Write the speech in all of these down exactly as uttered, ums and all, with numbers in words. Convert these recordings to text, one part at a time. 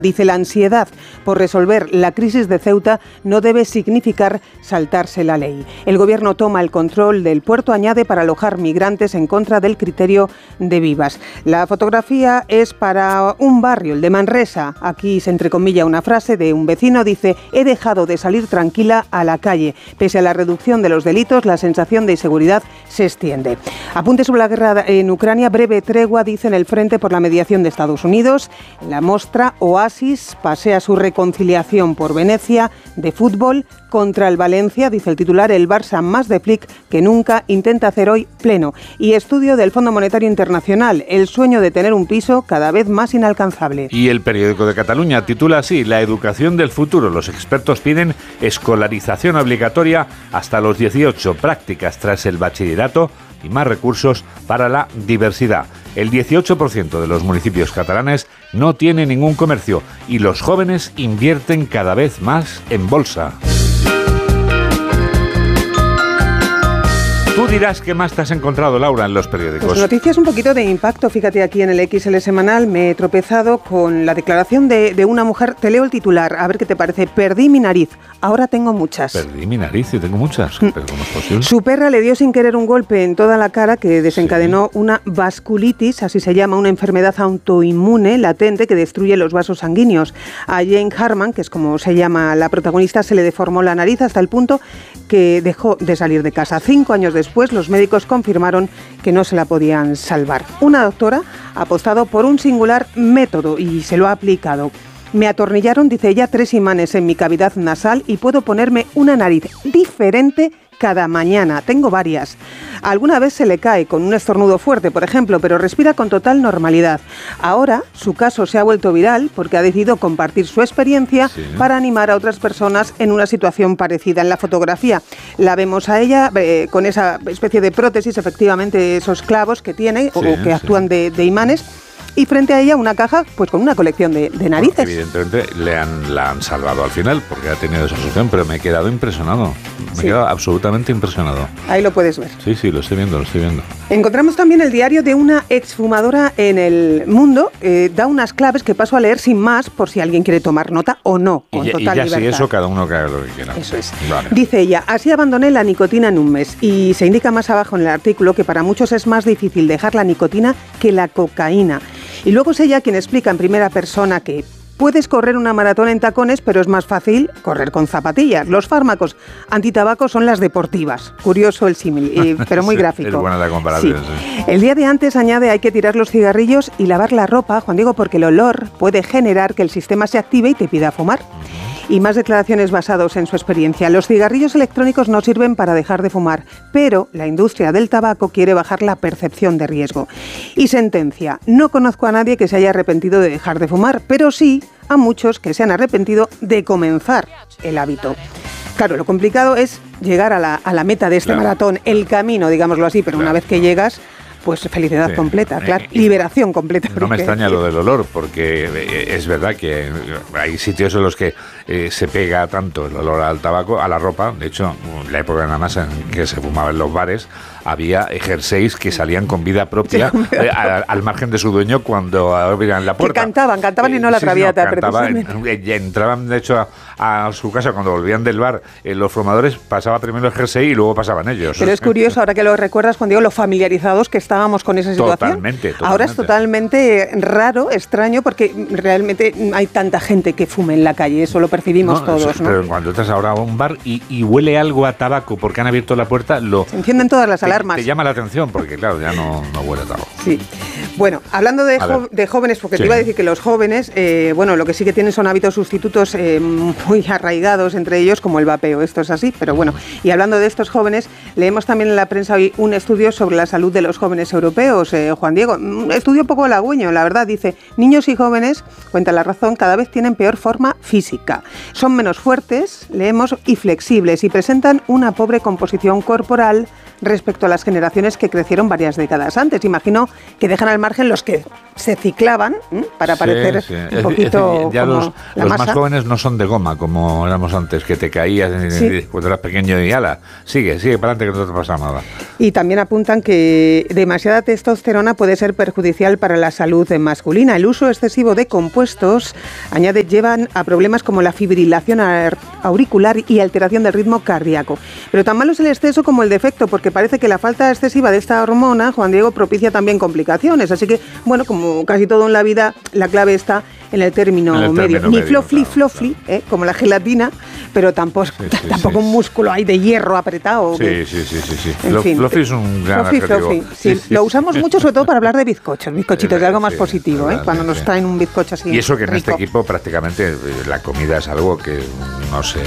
Dice, la ansiedad por resolver la crisis de Ceuta no debe significar saltarse la ley. El gobierno toma el control del puerto, añade, para alojar migrantes en contra del criterio de Vivas. La fotografía es para un barrio, el de Manresa. Aquí se entrecomilla una frase de un vecino, dice, he dejado de salir tranquila a la calle. Pese a la reducción de los delitos, la sensación de inseguridad se extiende. Apunte sobre la guerra en Ucrania, breve tregua, dice, en el frente por la mediación de Estados Unidos. En la mostra, Oasis pasea su reconciliación por Venecia de fútbol contra el Valencia, dice el titular, el Barça más de Flick que nunca intenta hacer hoy pleno. Y estudio del Fondo Monetario Internacional, el sueño de tener un piso cada vez más inalcanzable. Y el Periódico de Cataluña titula así, la educación del futuro. Los expertos piden escolarización obligatoria hasta los dieciocho, prácticas tras el bachillerato y más recursos para la diversidad. El dieciocho por ciento de los municipios catalanes no tiene ningún comercio y los jóvenes invierten cada vez más en bolsa. Tú dirás qué más te has encontrado, Laura, en los periódicos. Pues noticias un poquito de impacto. Fíjate, aquí en el X L semanal me he tropezado con la declaración de, de una mujer. Te leo el titular, a ver qué te parece. Perdí mi nariz, ahora tengo muchas. Perdí mi nariz y tengo muchas. ¿Pero cómo es posible? Su perra le dio sin querer un golpe en toda la cara que desencadenó sí. una vasculitis, así se llama, una enfermedad autoinmune latente que destruye los vasos sanguíneos. A Jane Harman, que es como se llama la protagonista, se le deformó la nariz hasta el punto que dejó de salir de casa. Cinco años después, los médicos confirmaron que no se la podían salvar. Una doctora ha apostado por un singular método y se lo ha aplicado. Me atornillaron, dice ella, tres imanes en mi cavidad nasal y puedo ponerme una nariz diferente cada mañana. Tengo varias. Alguna vez se le cae con un estornudo fuerte, por ejemplo, pero respira con total normalidad. Ahora, su caso se ha vuelto viral porque ha decidido compartir su experiencia sí. para animar a otras personas en una situación parecida. En la fotografía la vemos a ella eh, con esa especie de prótesis, efectivamente, esos clavos que tiene sí, o que actúan sí. de, de imanes. Y frente a ella una caja pues con una colección de, de narices. Bueno, evidentemente le han, la han salvado al final porque ha tenido esa solución, pero me he quedado impresionado. Me sí. he quedado absolutamente impresionado. Ahí lo puedes ver. Sí, sí, lo estoy viendo, lo estoy viendo. Encontramos también el diario de una exfumadora en El Mundo. Eh, da unas claves que paso a leer sin más por si alguien quiere tomar nota o no, con y, total y ya libertad. Si eso, cada uno que haga lo que quiera. Eso es. Vale. Dice ella, así abandoné la nicotina en un mes. Y se indica más abajo en el artículo que para muchos es más difícil dejar la nicotina que la cocaína. Y luego es ella quien explica en primera persona que puedes correr una maratón en tacones, pero es más fácil correr con zapatillas. Los fármacos antitabaco son las deportivas. Curioso el símil, pero muy sí, gráfico. Es buena la comparación. Sí. Sí. El día de antes añade hay que tirar los cigarrillos y lavar la ropa, Juan Diego, porque el olor puede generar que el sistema se active y te pida fumar. Y más declaraciones basadas en su experiencia. Los cigarrillos electrónicos no sirven para dejar de fumar, pero la industria del tabaco quiere bajar la percepción de riesgo. Y sentencia, no conozco a nadie que se haya arrepentido de dejar de fumar, pero sí a muchos que se han arrepentido de comenzar el hábito. Claro, lo complicado es llegar a la, a la meta de este claro. maratón, el camino, digámoslo así, pero claro. una vez que llegas... Pues felicidad sí. completa, claro, eh, liberación completa. No me extraña lo del olor, porque es verdad que hay sitios en los que eh, se pega tanto el olor al tabaco, a la ropa. De hecho, en la época nada más en que se fumaba en los bares, había jerseys que salían con vida propia sí, eh, al, al margen de su dueño cuando abrían la puerta. Que cantaban, cantaban y no la sí, traviata. No, cantaban, entraban de hecho a, a su casa cuando volvían del bar. Eh, los fumadores pasaba primero el jersey y luego pasaban ellos. Pero es curioso, ahora que lo recuerdas, Juan Diego, lo familiarizados que estábamos con esa situación. Totalmente, totalmente. Ahora es totalmente raro, extraño, porque realmente hay tanta gente que fume en la calle, eso lo percibimos no, todos, eso, ¿no? Pero cuando entras ahora a un bar y, y huele algo a tabaco porque han abierto la puerta, lo... Se encienden todas las te, alarmas. Te llama la atención porque, claro, ya no, no huele a tabaco. Sí. Bueno, hablando de, jo- de jóvenes, porque sí. te iba a decir que los jóvenes, eh, bueno, lo que sí que tienen son hábitos sustitutos eh, muy arraigados, entre ellos como el vapeo, esto es así, pero bueno. Y hablando de estos jóvenes, leemos también en la prensa hoy un estudio sobre la salud de los jóvenes europeos, eh, Juan Diego. Un estudio un poco halagüeño, la verdad, dice, niños y jóvenes, cuenta La Razón, cada vez tienen peor forma física. Son menos fuertes, leemos, y flexibles, y presentan una pobre composición corporal respecto a las generaciones que crecieron varias décadas antes. Imagino que dejan al margen los que se ciclaban ¿eh? para parecer sí, sí. un poquito ya como los, la los masa. Más jóvenes no son de goma como éramos antes, que te caías sí. cuando eras pequeño y ala, sigue, sigue para adelante que no te pasa nada. Y también apuntan que demasiada testosterona puede ser perjudicial para la salud masculina. El uso excesivo de compuestos, añade, llevan a problemas como la fibrilación auricular y alteración del ritmo cardíaco. Pero tan malo es el exceso como el defecto, porque parece que la falta excesiva de esta hormona, Juan Diego, propicia también complicaciones. Así que, bueno, como casi todo en la vida, la clave está en el término, en el medio. Término Ni medio, flofli, claro, flofli, claro. ¿eh? como la gelatina, pero tampoco, sí, sí, tampoco sí. un músculo ahí de hierro apretado. Sí, que... sí, sí, sí, sí. En fin, flofli es un gran flofli, flofli. Sí, sí, lo usamos mucho, sobre todo para hablar de bizcochos, bizcochitos, de algo más sí, positivo, ¿eh? Cuando sí, nos traen un bizcocho así. Y eso que en rico. Este equipo prácticamente la comida es algo que, no sé...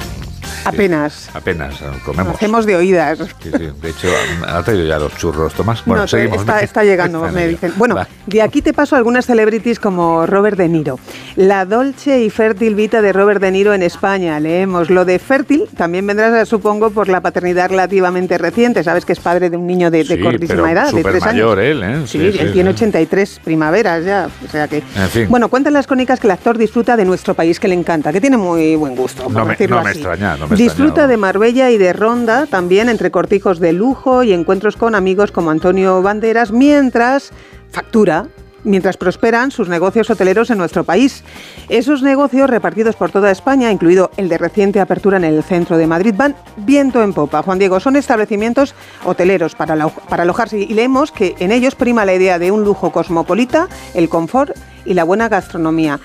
Apenas. Apenas comemos. Hacemos de oídas. Sí, sí. De hecho, ha traído ya los churros, Tomás. Bueno, no, seguimos. Está, está llegando, me dicen. Bueno, Va. de aquí te paso algunas celebrities como Robert De Niro. La dolce y fértil vida de Robert De Niro en España. Leemos lo de fértil, también vendrás, supongo, por la paternidad relativamente reciente. Sabes que es padre de un niño de, de sí, cortísima edad, de tres mayor años. él, ¿eh? Sí, sí, él sí, tiene sí. ochenta y tres primaveras ya. O sea que. En fin. Bueno, cuentan las crónicas que el actor disfruta de nuestro país, que le encanta, que tiene muy buen gusto. No me, no me así. extraña, no me Disfruta extraña. de Marbella y de Ronda, también entre cortijos de lujo y encuentros con amigos como Antonio Banderas, mientras factura, mientras prosperan sus negocios hoteleros en nuestro país. Esos negocios repartidos por toda España, incluido el de reciente apertura en el centro de Madrid, van viento en popa. Juan Diego, son establecimientos hoteleros para, la, para alojarse y leemos que en ellos prima la idea de un lujo cosmopolita, el confort y la buena gastronomía.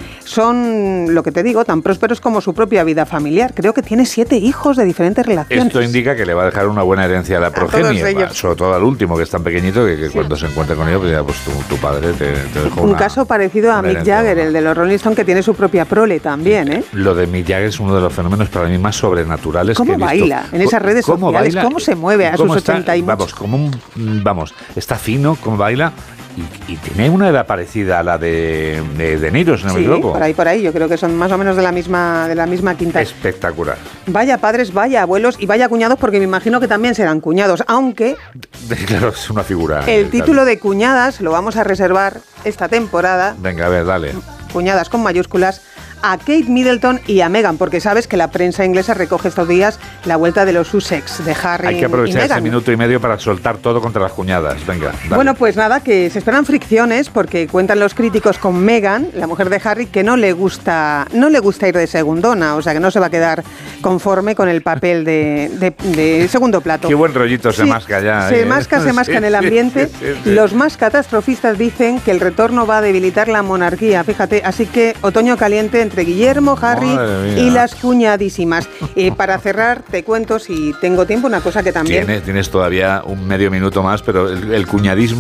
Son, lo que te digo, tan prósperos como su propia vida familiar. Creo que tiene siete hijos de diferentes relaciones. Esto indica que le va a dejar una buena herencia a la progenie, sobre todo al último, que es tan pequeñito, que, que sí. cuando se encuentre con ellos, pues, ya, pues tu, tu padre te, te dejó Un una, caso parecido a Mick herencia, Jagger, ¿no? El de los Rolling Stones, que tiene su propia prole también, ¿eh? Lo de Mick Jagger es uno de los fenómenos para mí más sobrenaturales que he visto. ¿Cómo baila en esas redes ¿Cómo sociales? Baila? ¿Cómo se mueve a sus ochenta y mucho? Vamos, como un, vamos, está fino, cómo baila. Y, y tiene una edad parecida a la de De, de Niro, si no me sí, equivoco. por ahí, por ahí. Yo creo que son más o menos de la misma de la misma quinta. Espectacular. Vaya padres, vaya abuelos y vaya cuñados, porque me imagino que también serán cuñados, aunque... Claro, es una figura. El eh, título tal. de cuñadas lo vamos a reservar esta temporada. Venga, a ver, dale. Cuñadas con mayúsculas. A Kate Middleton y a Meghan, porque sabes que la prensa inglesa recoge estos días la vuelta de los Sussex, de Harry y Meghan. Hay que aprovechar ese minuto y medio para soltar todo contra las cuñadas. Venga, dale. Bueno, pues nada, que se esperan fricciones, porque cuentan los críticos con Meghan, la mujer de Harry, que no le gusta no le gusta ir de segundona, o sea que no se va a quedar conforme con el papel de, de, de segundo plato. Qué buen rollito se sí, masca ya. Se ¿eh? masca, se masca sí, en el ambiente. Sí, sí, sí. Los más catastrofistas dicen que el retorno va a debilitar la monarquía, fíjate, así que otoño caliente entre Guillermo, Harry y las cuñadísimas. Eh, para cerrar, te cuento, si tengo tiempo, una cosa que también... Tienes, tienes todavía un medio minuto más, pero el, el cuñadismo